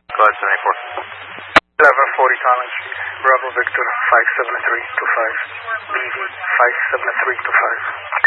Go ahead, 74. 1140 Collins Street, Bravo Victor 57325, BV 57325.